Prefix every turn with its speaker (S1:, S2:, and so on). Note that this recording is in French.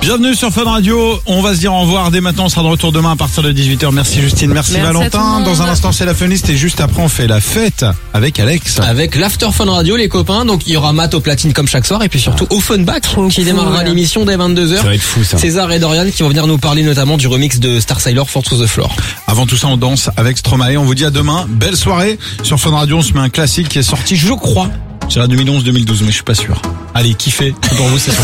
S1: Bienvenue sur Fun Radio. On va se dire au revoir dès maintenant. On sera de retour demain à partir de 18h. Merci Justine, merci Valentin. Dans un instant, c'est la Funiste et juste après, on fait la fête avec Alex.
S2: Avec l'After Fun Radio, les copains. Donc, il y aura Matt au platine comme chaque soir et puis surtout au Funback qui démarrera l'émission dès 22h.
S1: Ça va être fou, ça.
S2: César et Dorian qui vont venir nous parler notamment du remix de Star Sailor Four to the Floor.
S1: Avant tout ça, on danse avec Stromae. On vous dit à demain. Belle soirée. Sur Fun Radio, on se met un classique qui est sorti, je crois, c'est la 2011-2012, mais je suis pas sûr. Allez, kiffez. Pour vous, c'est